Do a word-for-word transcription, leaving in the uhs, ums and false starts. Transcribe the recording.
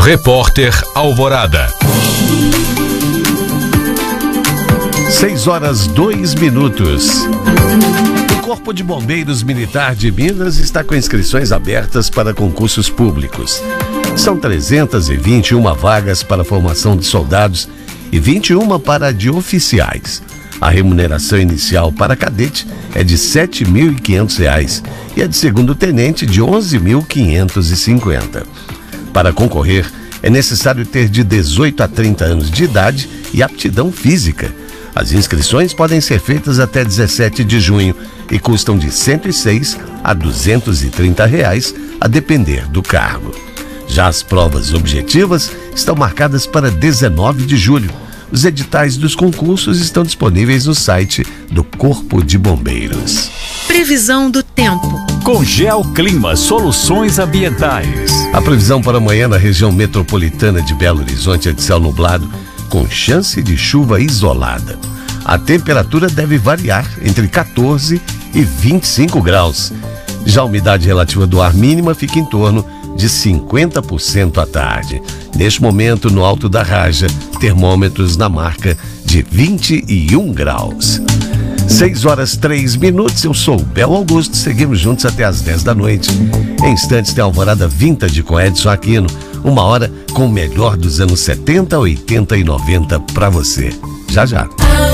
Repórter Alvorada. Seis horas, dois minutos. O Corpo de Bombeiros Militar de Minas está com inscrições abertas para concursos públicos. São trezentas e vinte e uma vagas para a formação de soldados e vinte e uma para a de oficiais. A remuneração inicial para cadete é de sete mil e quinhentos reais e a de segundo tenente de onze mil quinhentos e cinquenta. Para concorrer, é necessário ter de dezoito a trinta anos de idade e aptidão física. As inscrições podem ser feitas até dezessete de junho e custam de cento e seis a duzentos e trinta reais, a depender do cargo. Já as provas objetivas estão marcadas para dezenove de julho. Os editais dos concursos estão disponíveis no site do Corpo de Bombeiros. Previsão do tempo. Com Geoclima Soluções Ambientais. A previsão para amanhã na região metropolitana de Belo Horizonte é de céu nublado, com chance de chuva isolada. A temperatura deve variar entre quatorze e vinte e cinco graus. Já a umidade relativa do ar mínima fica em torno de cinquenta por cento à tarde. Neste momento, no Alto da Raja, termômetros na marca de vinte e um graus. seis horas, três minutos, eu sou o Bel Augusto, seguimos juntos até as dez da noite. Em instantes tem a Alvorada Vintage com Edson Aquino, uma hora com o melhor dos anos setenta, oitenta e noventa para você. Já já.